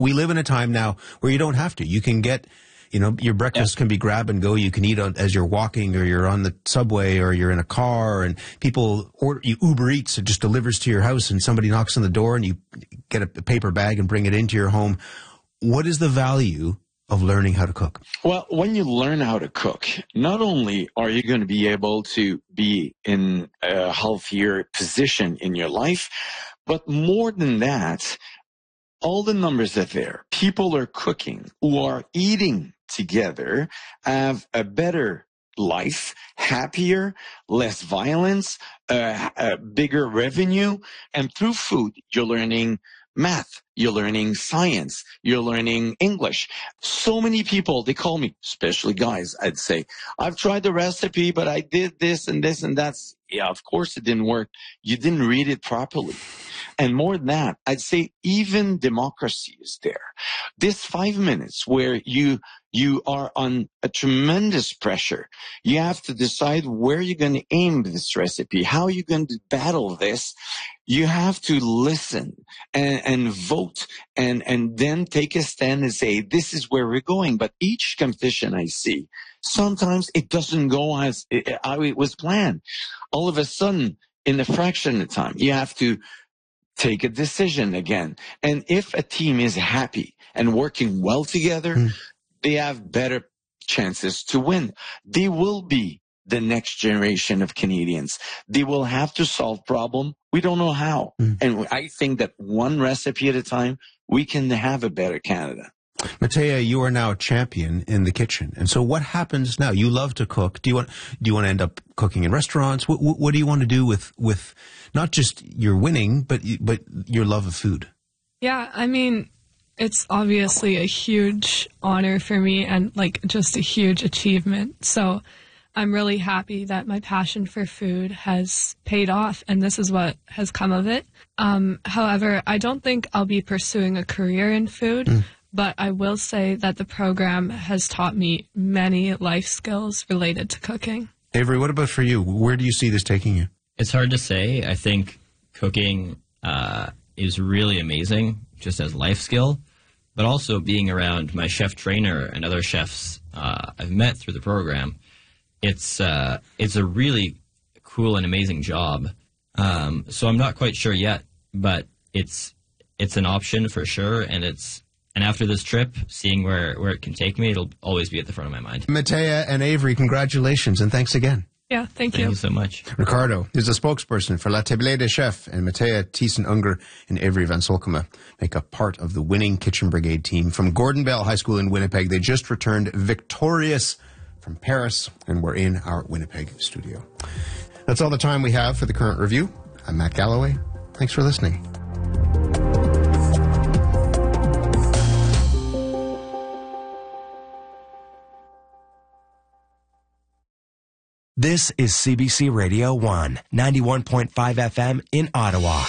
We live in a time now where you don't have to. You can get, your breakfast can be grab and go. You can eat as you're walking, or you're on the subway, or you're in a car, and people you Uber Eats. It just delivers to your house, and somebody knocks on the door, and you get a paper bag and bring it into your home. What is the value of learning how to cook? Well, when you learn how to cook, not only are you going to be able to be in a healthier position in your life, but more than that, all the numbers are there. People are cooking, who are eating together, have a better life, happier, less violence, a bigger revenue. And through food, you're learning math, you're learning science, you're learning English. So many people, they call me, especially guys, I'd say, I've tried the recipe, but I did this and this and that's. Yeah, of course it didn't work. You didn't read it properly. And more than that, I'd say even democracy is there. This 5 minutes where you are on a tremendous pressure. You have to decide where you're going to aim this recipe, how you're going to battle this. You have to listen and vote and then take a stand and say, this is where we're going. But each competition I see, sometimes it doesn't go as how it was planned. All of a sudden, in a fraction of time, you have to take a decision again. And if a team is happy and working well together, they have better chances to win. They will be the next generation of Canadians. They will have to solve problem. We don't know how. And I think that one recipe at a time, we can have a better Canada. Matea, you are now a champion in the kitchen. And so what happens now? You love to cook. Do you want to end up cooking in restaurants? What do you want to do with not just your winning, but your love of food? Yeah, I mean, it's obviously a huge honor for me and just a huge achievement. So I'm really happy that my passion for food has paid off, and this is what has come of it. However, I don't think I'll be pursuing a career in food. But I will say that the program has taught me many life skills related to cooking. Avery, what about for you? Where do you see this taking you? It's hard to say. I think cooking is really amazing, just as life skill, but also being around my chef trainer and other chefs I've met through the program. It's a really cool and amazing job. So I'm not quite sure yet, but it's an option for sure, and after this trip, seeing where it can take me, it'll always be at the front of my mind. Matea and Avery, congratulations, and thanks again. Yeah, thank you. Thank you so much. Ricardo is the spokesperson for La Table des Chefs, and Matea Thiessen-Unger and Avery Van Solkema make up part of the winning Kitchen Brigade team from Gordon Bell High School in Winnipeg. They just returned victorious from Paris, and we're in our Winnipeg studio. That's all the time we have for the current review. I'm Matt Galloway. Thanks for listening. This is CBC Radio 1, 91.5 FM in Ottawa.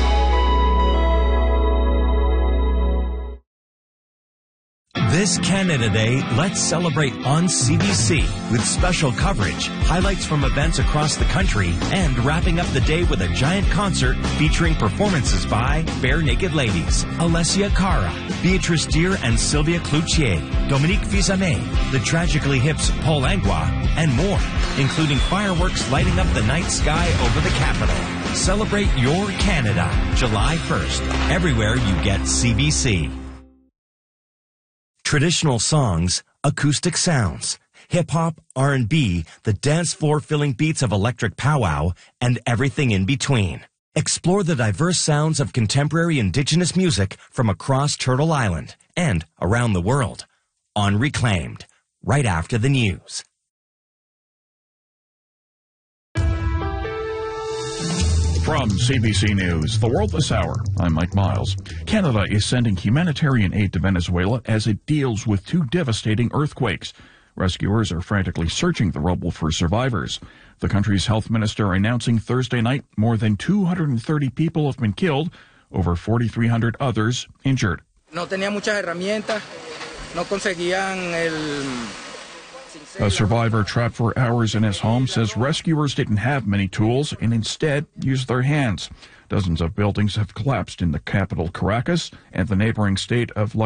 This Canada Day, let's celebrate on CBC with special coverage, highlights from events across the country, and wrapping up the day with a giant concert featuring performances by Bare Naked Ladies, Alessia Cara, Beatrice Deer and Sylvia Cloutier, Dominique Fils-Aimé, the Tragically Hip's Paul Langlois, and more, including fireworks lighting up the night sky over the capital. Celebrate your Canada, July 1st, everywhere you get CBC. Traditional songs, acoustic sounds, hip-hop, R&B, the dance floor-filling beats of electric powwow, and everything in between. Explore the diverse sounds of contemporary Indigenous music from across Turtle Island and around the world on Reclaimed, right after the news. From CBC News, The World This Hour, I'm Mike Miles. Canada is sending humanitarian aid to Venezuela as it deals with two devastating earthquakes. Rescuers are frantically searching the rubble for survivors. The country's health minister announcing Thursday night more than 230 people have been killed, over 4,300 others injured. No tenía muchas herramientas, no conseguían el... A survivor trapped for hours in his home says rescuers didn't have many tools and instead used their hands. Dozens of buildings have collapsed in the capital, Caracas, and the neighboring state of